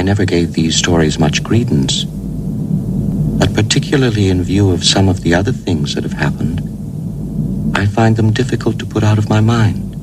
never gave these stories much credence. But particularly in view of some of the other things that have happened, I find them difficult to put out of my mind.